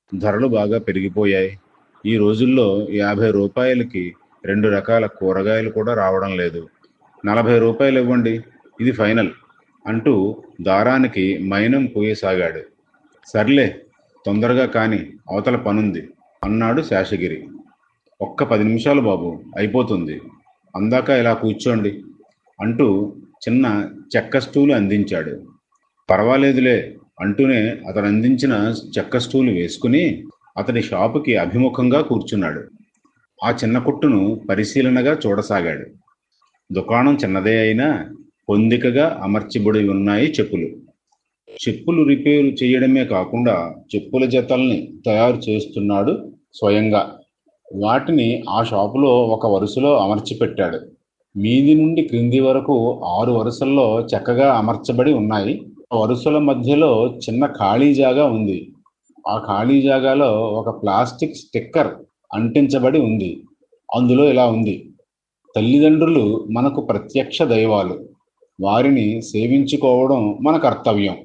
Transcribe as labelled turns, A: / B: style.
A: ధరలు బాగా పెరిగిపోయాయి. ఈ రోజుల్లో రూ. 50కి 2 రకాల కూరగాయలు కూడా రావడం లేదు. రూ. 40 ఇవ్వండి, ఇది ఫైనల్ అంటూ దారానికి మైనం పోయసాగాడు. సర్లే, తొందరగా కాని, అవతల పనుంది అన్నాడు శేషగిరి. ఒక్క 10 నిమిషాలు బాబు, అయిపోతుంది. అందాక ఇలా కూర్చోండి అంటూ చిన్న చెక్క స్టూలు అందించాడు. పర్వాలేదులే అంటూనే అతను అందించిన చెక్క స్టూలు వేసుకుని అతడి షాపుకి అభిముఖంగా కూర్చున్నాడు. ఆ చిన్న కొట్టును పరిశీలనగా చూడసాగాడు. దుకాణం చిన్నదే అయినా పొందికగా అమర్చబడి ఉన్నాయి చెప్పులు. చెప్పులు రిపేరు చేయడమే కాకుండా చెప్పుల జతల్ని తయారు చేస్తున్నాడు స్వయంగా. వాటిని ఆ షాపులో ఒక వరుసలో అమర్చి పెట్టాడు. మీది నుండి క్రింది వరకు 6 వరుసల్లో చక్కగా అమర్చబడి ఉన్నాయి. ఆ వరుసల మధ్యలో చిన్న ఖాళీ జాగా ఉంది. ఆ ఖాళీ జాగాలో ఒక ప్లాస్టిక్ స్టిక్కర్ అంటించబడి ఉంది. అందులో ఇలా ఉంది: తల్లిదండ్రులు మనకు ప్రత్యక్ష దైవాలు. వారిని సేవించుకోవడం మన కర్తవ్యం.